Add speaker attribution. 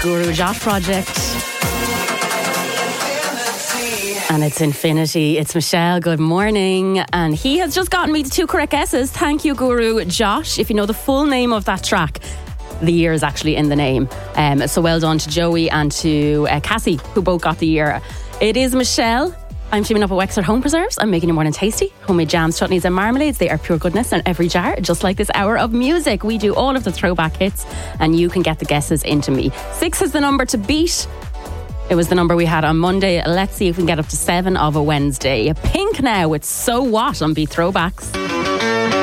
Speaker 1: Guru Josh project. And it's Infinity. It's Michelle. Good morning. And he has just gotten me the 2 correct guesses. Thank you, Guru Josh. If you know the full name of that track, the year is actually in the name. So well done to Joey and to Cassie, who both got the year. It is Michelle. I'm teaming up with Wexford Home Preserves. I'm making your morning tasty. Homemade jams, chutneys and marmalades. They are pure goodness in every jar. Just like this hour of music, we do all of the throwback hits and you can get the guesses into me. 6 is the number to beat. It was the number we had on Monday. Let's see if we can get up to 7 of a Wednesday. Pink now with So What on Beat Throwbacks.